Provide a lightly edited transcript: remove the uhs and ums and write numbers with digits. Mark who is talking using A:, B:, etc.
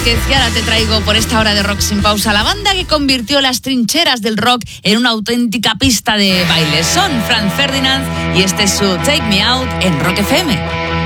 A: Vázquez y ahora te traigo por esta hora de Rock Sin Pausa la banda que convirtió las trincheras del rock en una auténtica pista de baile. Son Franz Ferdinand y este es su Take Me Out en Rock FM.